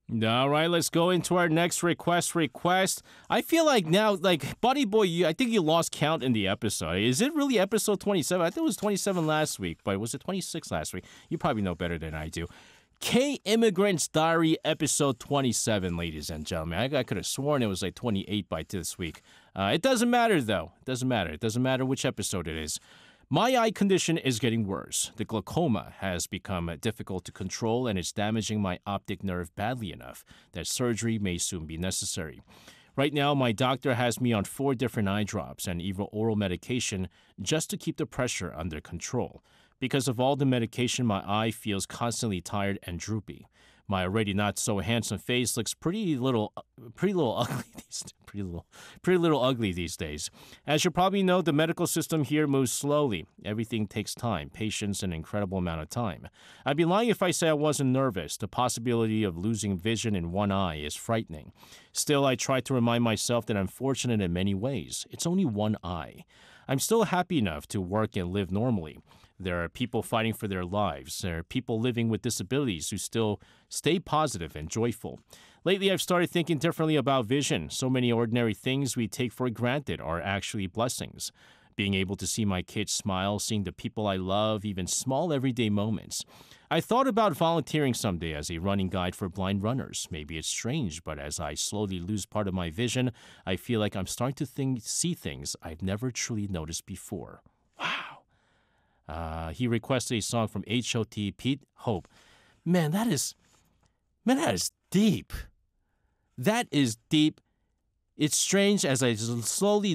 All right, let's go into our next request. I feel like now, like, Buddy Boy, I think you lost count in the episode. Is it really episode 27? I thought it was 27 last week, but was it 26 last week? You probably know better than I do. K-Immigrant's Diary, episode 27, ladies and gentlemen. I could have sworn it was like 28 by this week. It doesn't matter, though. It doesn't matter. It doesn't matter which episode it is. My eye condition is getting worse. The glaucoma has become difficult to control and it's damaging my optic nerve badly enough that surgery may soon be necessary. Right now, my doctor has me on 4 different eye drops and even oral medication just to keep the pressure under control. Because of all the medication, my eye feels constantly tired and droopy. My already not so handsome face looks pretty little ugly these days. As you probably know, the medical system here moves slowly. Everything takes time, patience, and an incredible amount of time. I'd be lying if I say I wasn't nervous. The possibility of losing vision in one eye is frightening. Still, I try to remind myself that I'm fortunate in many ways. It's only one eye. I'm still happy enough to work and live normally. There are people fighting for their lives. There are people living with disabilities who still stay positive and joyful. Lately, I've started thinking differently about vision. So many ordinary things we take for granted are actually blessings. Being able to see my kids smile, seeing the people I love, even small everyday moments. I thought about volunteering someday as a running guide for blind runners. Maybe it's strange, but as I slowly lose part of my vision, I feel like I'm starting to see things I've never truly noticed before. Wow. He requested a song from H.O.T. Pete Hope. Man, that is deep. That is deep. It's strange as I slowly